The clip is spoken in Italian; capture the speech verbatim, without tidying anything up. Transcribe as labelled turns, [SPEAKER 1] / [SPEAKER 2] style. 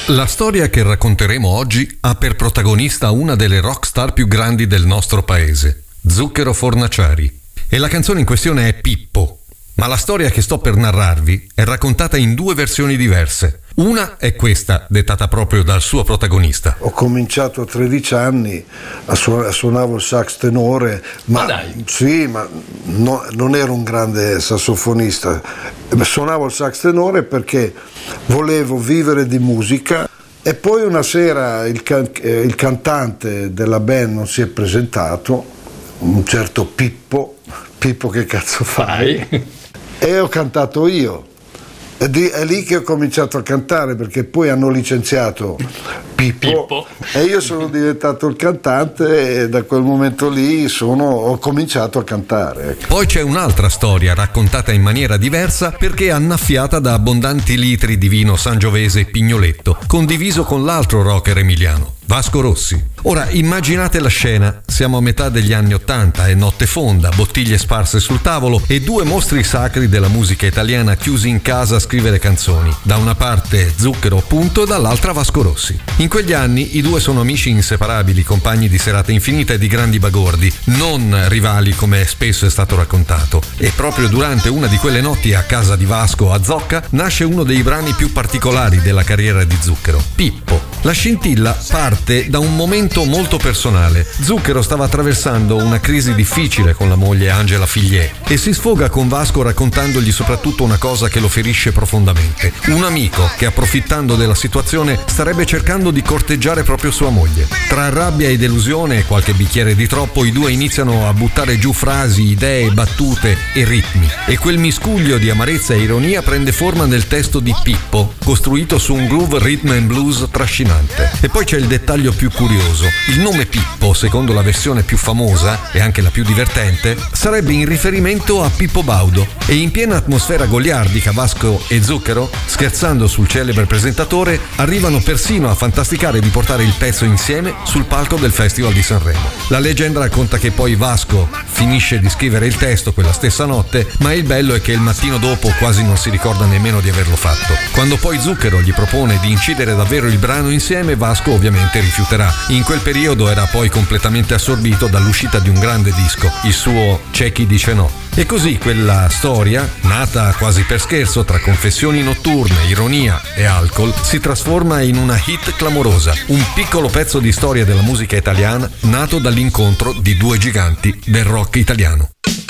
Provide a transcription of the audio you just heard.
[SPEAKER 1] La storia che racconteremo oggi ha per protagonista una delle rockstar più grandi del nostro paese, Zucchero Fornaciari. E la canzone in questione è Pippo. Ma la storia che sto per narrarvi è raccontata in due versioni diverse. Una è questa, dettata proprio dal suo protagonista.
[SPEAKER 2] Ho cominciato a tredici anni, a su- suonavo il sax tenore, ma,
[SPEAKER 3] ma dai.
[SPEAKER 2] Sì, ma no, non ero un grande sassofonista. Suonavo il sax tenore perché volevo vivere di musica. E poi una sera il, can- eh, il cantante della band non si è presentato, un certo Pippo. Pippo, che cazzo fai? E ho cantato io. È, di, è lì che ho cominciato a cantare, perché poi hanno licenziato Pippo,
[SPEAKER 3] Pippo.
[SPEAKER 2] E io sono diventato il cantante, e da quel momento lì sono, ho cominciato a cantare. Ecco.
[SPEAKER 1] Poi c'è un'altra storia raccontata in maniera diversa perché annaffiata da abbondanti litri di vino sangiovese Pignoletto, condiviso con l'altro rocker emiliano, Vasco Rossi. Ora immaginate la scena, siamo a metà degli anni ottanta, è notte fonda, bottiglie sparse sul tavolo e due mostri sacri della musica italiana chiusi in casa a scrivere canzoni. Da una parte Zucchero appunto, dall'altra Vasco Rossi. In quegli anni i due sono amici inseparabili, compagni di serata infinita e di grandi bagordi, non rivali come spesso è stato raccontato. E proprio durante una di quelle notti a casa di Vasco a Zocca nasce uno dei brani più particolari della carriera di Zucchero, Pippo. La scintilla parte da un momento molto personale. Zucchero stava attraversando una crisi difficile con la moglie Angela Figlier e si sfoga con Vasco raccontandogli soprattutto una cosa che lo ferisce profondamente. Un amico che, approfittando della situazione, starebbe cercando di corteggiare proprio sua moglie. Tra rabbia e delusione e qualche bicchiere di troppo, i due iniziano a buttare giù frasi, idee, battute e ritmi. E quel miscuglio di amarezza e ironia prende forma nel testo di Pippo, costruito su un groove rhythm and blues trascinante. E poi c'è il dettaglio più curioso. Il nome Pippo, secondo la versione più famosa e anche la più divertente, sarebbe in riferimento a Pippo Baudo. E in piena atmosfera goliardica, Vasco e Zucchero, scherzando sul celebre presentatore, arrivano persino a fantasticare di portare il pezzo insieme sul palco del Festival di Sanremo. La leggenda racconta che poi Vasco finisce di scrivere il testo quella stessa notte, ma il bello è che il mattino dopo quasi non si ricorda nemmeno di averlo fatto. Quando poi Zucchero gli propone di incidere davvero il brano insieme, Vasco ovviamente rifiuterà. In quel periodo era poi completamente assorbito dall'uscita di un grande disco, il suo C'è chi dice no. E così quella storia, nata quasi per scherzo tra confessioni notturne, ironia e alcol, si trasforma in una hit clamorosa, un piccolo pezzo di storia della musica italiana nato dall'incontro di due giganti del rock italiano.